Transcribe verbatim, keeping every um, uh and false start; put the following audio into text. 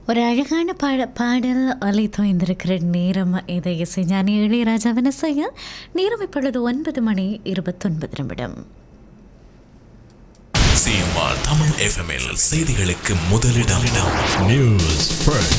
ஒரு அழகான பாட பாடல் அலை தோய்ந்திருக்கிற நேரம் இதை இசைஞானி இளையராஜாவின் இசைய நேரம் இப்பொழுது ஒன்பது மணி இருபத்தொன்பது நிமிடம். சிஎம்ஆர் தமிழ் எஃப்எம்எல் செய்திகளுக்கு முதலிடம் நியூஸ் ஃபர்ஸ்ட்.